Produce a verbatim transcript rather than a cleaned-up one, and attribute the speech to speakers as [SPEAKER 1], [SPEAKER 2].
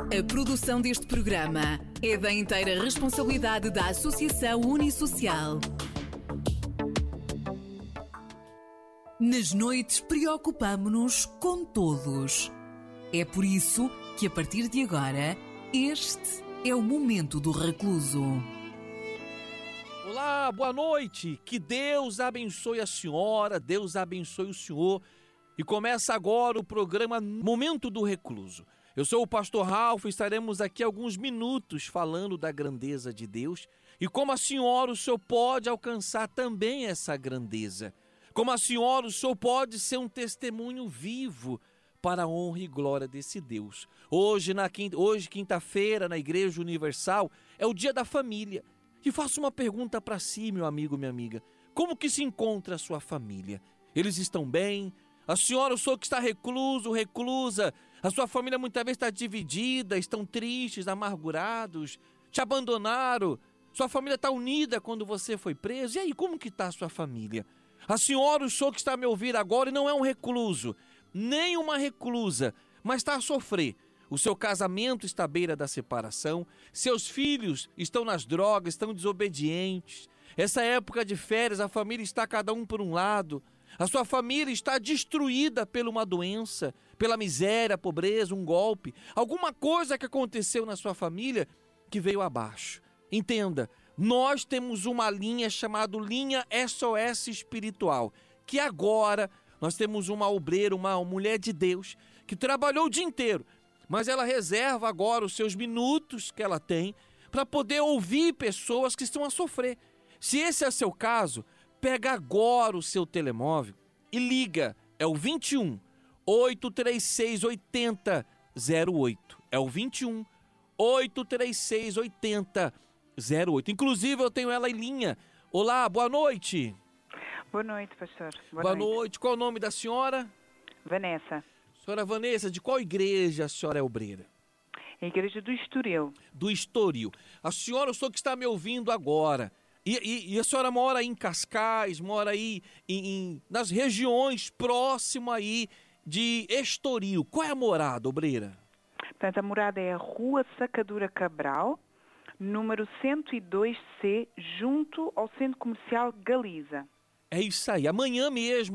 [SPEAKER 1] A produção deste programa é da inteira responsabilidade da Associação Unisocial. Nas noites preocupamo-nos com todos. É por isso que, a partir de agora, este é o Momento do Recluso.
[SPEAKER 2] Olá, boa noite. Que Deus abençoe a senhora, Deus abençoe o senhor. E começa agora o programa Momento do Recluso. Eu sou o pastor Ralph e estaremos aqui alguns minutos falando da grandeza de Deus e como a senhora, o senhor pode alcançar também essa grandeza. Como a senhora, o senhor pode ser um testemunho vivo para a honra e glória desse Deus. Hoje, na quinta, hoje quinta-feira, na Igreja Universal, é o Dia da Família. E faço uma pergunta para si, meu amigo, minha amiga. Como que se encontra a sua família? Eles estão bem? A senhora, o senhor que está recluso, reclusa, a sua família muitas vezes está dividida, estão tristes, amargurados, te abandonaram. Sua família está unida quando você foi preso. E aí, como que está a sua família? A senhora, o senhor que está me ouvindo agora e não é um recluso, nem uma reclusa, mas está a sofrer. O seu casamento está à beira da separação, seus filhos estão nas drogas, estão desobedientes. Essa época de férias, a família está cada um por um lado. A sua família está destruída por uma doença, pela miséria, pobreza, um golpe. Alguma coisa que aconteceu na sua família que veio abaixo. Entenda, nós temos uma linha chamada linha S O S espiritual, que agora nós temos uma obreira, uma mulher de Deus, que trabalhou o dia inteiro, mas ela reserva agora os seus minutos que ela tem para poder ouvir pessoas que estão a sofrer. Se esse é seu caso, pega agora o seu telemóvel e liga. É o vinte e um, oito três seis, oito zero zero oito. É o vinte e um, oito três seis, oito zero zero oito. Inclusive, eu tenho ela em linha. Olá, boa noite.
[SPEAKER 3] Boa noite, pastor.
[SPEAKER 2] Boa, boa noite. noite. Qual o nome da senhora?
[SPEAKER 3] Vanessa.
[SPEAKER 2] Senhora Vanessa, de qual igreja a senhora é obreira?
[SPEAKER 3] A igreja do Estoril.
[SPEAKER 2] Do Estoril. A senhora, eu sou que está me ouvindo agora. E, e, e a senhora mora aí em Cascais, mora aí em, em, nas regiões próximas aí de Estoril. Qual é a morada, obreira?
[SPEAKER 3] Portanto, a morada é a Rua Sacadura Cabral, número cento e dois C, junto ao Centro Comercial Galiza.
[SPEAKER 2] É isso aí. Amanhã mesmo,